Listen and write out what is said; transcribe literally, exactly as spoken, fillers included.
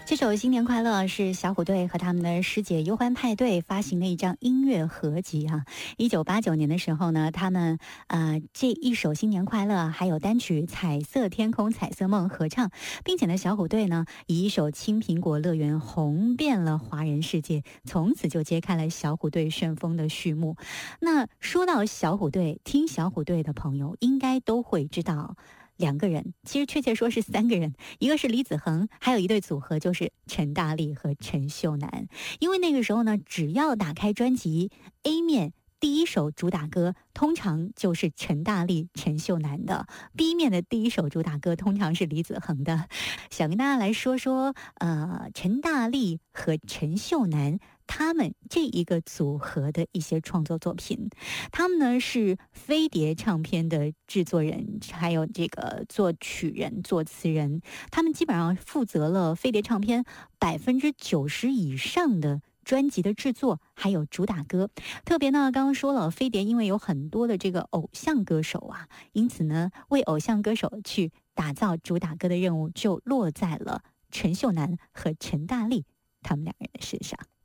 这首《新年快乐》是小虎队和他们的师姐忧欢派对发行的一张音乐合集啊。一九八九年的时候呢，他们呃这一首《新年快乐》还有单曲《彩色天空彩色梦》合唱，并且呢，小虎队呢以一首《青苹果乐园》红遍了华人世界，从此就揭开了小虎队旋风的序幕。那说到小虎队，听小虎队的朋友应该都会知道。两个人，其实确切说是三个人，一个是李子恒，还有一对组合就是陈大力和陈秀楠。因为那个时候呢，只要打开专辑 A 面，第一首主打歌通常就是陈大力、陈秀楠的 ，B 面的第一首主打歌通常是李子恒的。想跟大家来说说，呃，陈大力和陈秀楠他们这一个组合的一些创作作品。他们呢是飞碟唱片的制作人，还有这个作曲人、作词人，他们基本上负责了飞碟唱片百分之九十以上的专辑的制作，还有主打歌。特别呢，刚刚说了，飞碟因为有很多的这个偶像歌手啊，因此呢，为偶像歌手去打造主打歌的任务就落在了陈秀楠和陈大力他们两人的身上。